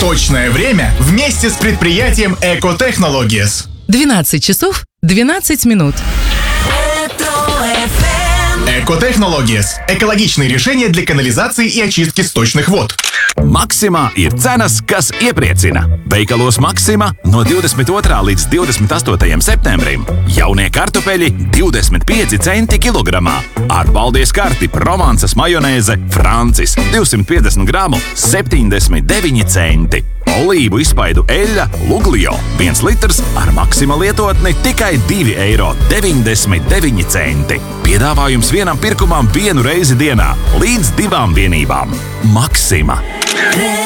Точное время вместе с предприятием Экотехнологиес. 12 часов 12 минут. Экотехнологиес – экологичные решения для канализации и очистки сточных вод. Maksimā ir cenas, kas iepriecina. Veikalos Maksima no 22. līdz 28. septembrim jaunie kartupeļi 25 centi kilogramā. Ar paldies karti Provansas majonēze Francis 250 gramu 79 centi. Olīvu izspaidu eļļa Luglio 1 litrs ar Maksima lietotni tikai 2,99 centi. Piedāvājums vienam pirkumam vienu reizi dienā līdz 2 vienībām. Maksima.